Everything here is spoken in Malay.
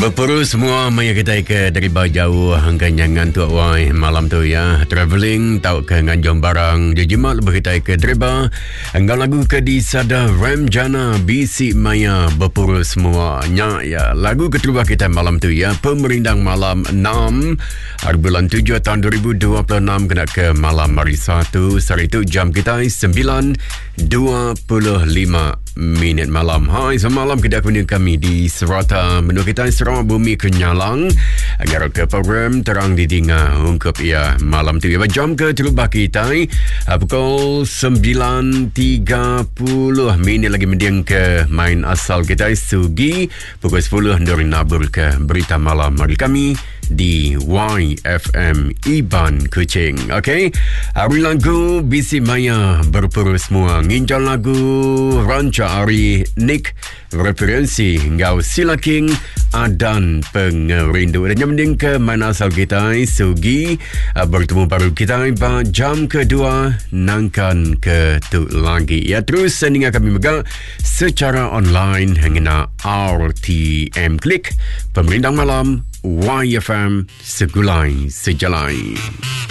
Berpuru semua maya kita ke dari jauh hangga jangan tuak wai malam tu ya. Travelling tau ke nganjong barang jejimat lebih kita ke dreba. Hangga lagu ke di Sada Ramjana BC Maya berpuru semua nya ya. Lagu kedua kita malam tu ya. Pemerindang malam 6 hari bulan 7 tahun 2026 kena ke malam hari 1. Hari itu jam kita 9.25 minit malam. Hai, semalam kita kuning kami di Serata menu kita Serang Bumi Kenyalang agar ke program terang di tinggal ungkap ya malam tu ya jam ke terubah kita pukul 9.30 minit lagi mendiang ke main asal kita Sugi pukul 10 dari nabur ke berita malam hari kami di YFM Iban Kuching. Okay, hari lagu BC Maya berpuru semua nginjal lagu ranca hari Nick referensi ngau Sila King Adan Pengerindu dan mending ke mana asal kita Sugi bertemu baru kita jam kedua nangkan ke tu lagi ya. Terus sendingan kami megang secara online hingga RTM Klik Pemerintah Malam YFM Segulai Sejalai.